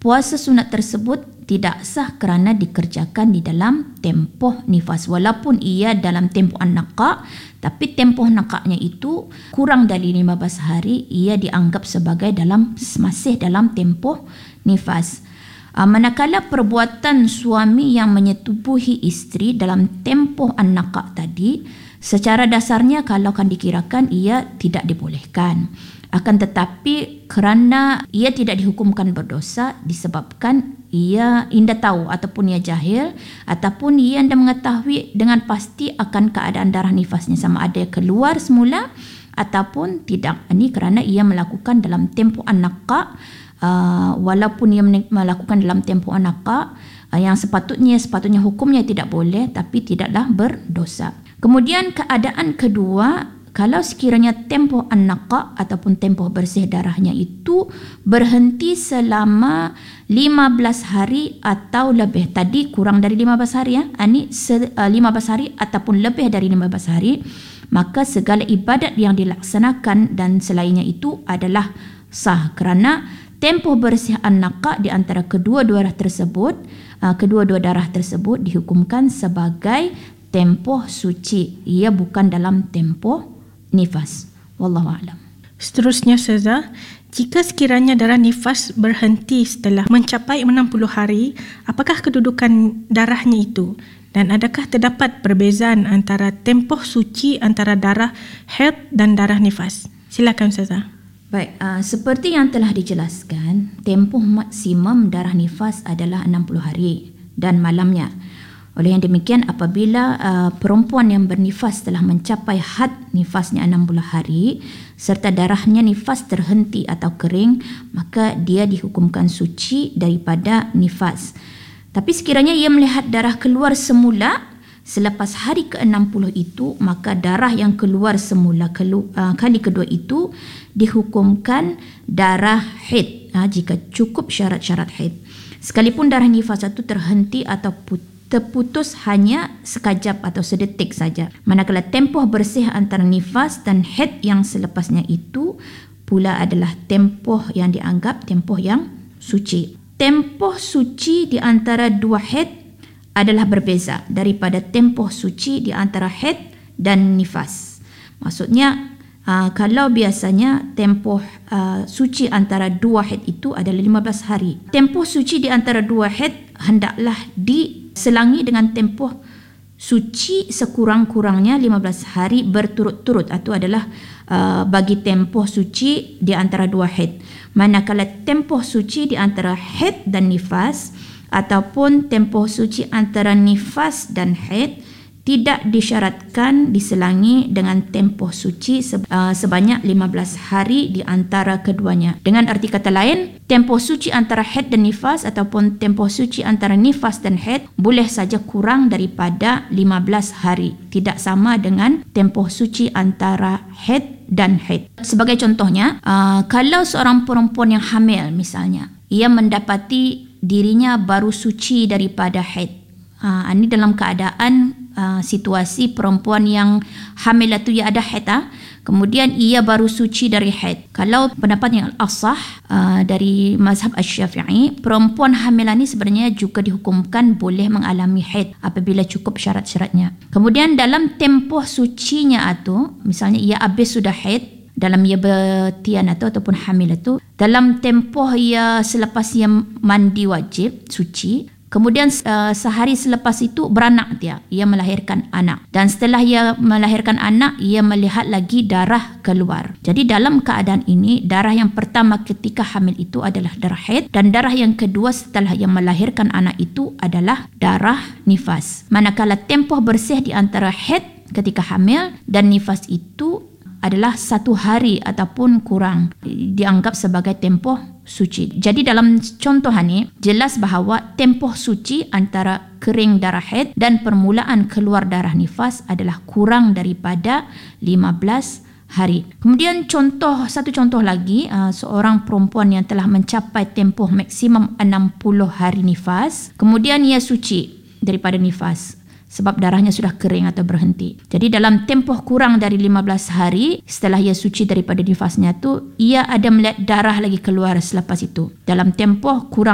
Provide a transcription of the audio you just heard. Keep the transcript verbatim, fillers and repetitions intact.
puasa sunat tersebut tidak sah kerana dikerjakan di dalam tempoh nifas. Walaupun ia dalam tempoh an-naqa', tapi tempoh naqa'nya itu kurang dari lima belas hari, ia dianggap sebagai dalam masih dalam tempoh nifas. Manakala perbuatan suami yang menyetubuhi isteri dalam tempoh an-naqa' tadi, secara dasarnya kalau kan dikirakan ia tidak dibolehkan. Akan tetapi kerana ia tidak dihukumkan berdosa disebabkan ia indah tahu ataupun ia jahil ataupun ia anda mengetahui dengan pasti akan keadaan darah nifasnya, sama ada keluar semula ataupun tidak. Ini kerana ia melakukan dalam tempoh an-naqa', uh, walaupun ia melakukan dalam tempoh an-naqa' uh, yang sepatutnya sepatutnya hukumnya tidak boleh, tapi tidaklah berdosa. Kemudian keadaan kedua, kalau sekiranya tempoh an-naqa' ataupun tempoh bersih darahnya itu berhenti selama lima belas hari atau lebih. Tadi kurang dari lima belas hari ya. Ini lima belas hari ataupun lebih dari lima belas hari, maka segala ibadat yang dilaksanakan dan selainnya itu adalah sah kerana tempoh bersih an-naqa' di antara kedua-dua darah tersebut, kedua-dua darah tersebut dihukumkan sebagai tempoh suci. Ia bukan dalam tempoh nifas. Wallahu a'lam. Seterusnya Ustazah, jika sekiranya darah nifas berhenti setelah mencapai enam puluh hari, apakah kedudukan darahnya itu? Dan adakah terdapat perbezaan antara tempoh suci antara darah haid dan darah nifas? Silakan Ustazah. Baik, uh, seperti yang telah dijelaskan, tempoh maksimum darah nifas adalah enam puluh hari dan malamnya. Oleh yang demikian, apabila uh, perempuan yang bernifas telah mencapai had nifasnya enam puluh hari serta darahnya nifas terhenti atau kering, maka dia dihukumkan suci daripada nifas. Tapi sekiranya ia melihat darah keluar semula selepas hari ke enam puluh itu, maka darah yang keluar semula kelu, uh, kali kedua itu dihukumkan darah haid, uh, jika cukup syarat-syarat haid. Sekalipun darah nifas itu terhenti atau putus terputus hanya sekejap atau sedetik saja. Manakala tempoh bersih antara nifas dan haid yang selepasnya itu pula adalah tempoh yang dianggap tempoh yang suci. Tempoh suci di antara dua haid adalah berbeza daripada tempoh suci di antara haid dan nifas. Maksudnya, uh, kalau biasanya tempoh uh, suci antara dua haid itu adalah lima belas hari. Tempoh suci di antara dua haid hendaklah di selangi dengan tempoh suci sekurang-kurangnya lima belas hari berturut-turut. Itu adalah uh, bagi tempoh suci di antara dua haid. Manakala tempoh suci di antara haid dan nifas ataupun tempoh suci antara nifas dan haid tidak disyaratkan diselangi dengan tempoh suci sebanyak lima belas hari di antara keduanya. Dengan arti kata lain, tempoh suci antara haid dan nifas ataupun tempoh suci antara nifas dan haid boleh saja kurang daripada lima belas hari. Tidak sama dengan tempoh suci antara haid dan haid. Sebagai contohnya, uh, kalau seorang perempuan yang hamil misalnya, ia mendapati dirinya baru suci daripada haid. Uh, ini dalam keadaan uh, situasi perempuan yang hamil itu ia ada haid, uh, kemudian ia baru suci dari haid. Kalau pendapat yang asah uh, dari mazhab Asy-Syafi'i, perempuan hamil ini sebenarnya juga dihukumkan boleh mengalami haid apabila cukup syarat-syaratnya. Kemudian dalam tempoh sucinya itu, misalnya ia habis sudah haid dalam ia bertian atau ataupun hamil itu, dalam tempoh ia selepas ia mandi wajib suci, kemudian uh, sehari selepas itu beranak dia, ia melahirkan anak. Dan setelah ia melahirkan anak, ia melihat lagi darah keluar. Jadi dalam keadaan ini, darah yang pertama ketika hamil itu adalah darah haid, dan darah yang kedua setelah ia melahirkan anak itu adalah darah nifas. Manakala tempoh bersih di antara haid ketika hamil dan nifas itu adalah satu hari ataupun kurang, dianggap sebagai tempoh suci. Jadi dalam contoh ini jelas bahawa tempoh suci antara kering darah haid dan permulaan keluar darah nifas adalah kurang daripada lima belas hari. Kemudian contoh satu contoh lagi, uh, seorang perempuan yang telah mencapai tempoh maksimum enam puluh hari nifas, kemudian ia suci daripada nifas sebab darahnya sudah kering atau berhenti. Jadi dalam tempoh kurang dari lima belas hari setelah ia suci daripada nifasnya tu, ia ada melihat darah lagi keluar selepas itu. Dalam tempoh kurang